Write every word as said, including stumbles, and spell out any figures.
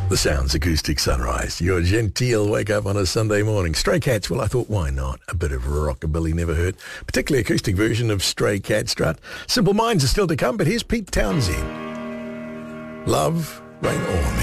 The Sounds Acoustic Sunrise, your genteel wake-up on a Sunday morning. Stray Cats, well, I thought, why not? A bit of rockabilly never hurt. Particularly acoustic version of Stray Cat Strut. Simple Minds are still to come, but here's Pete Townsend. Love, Rain or Me.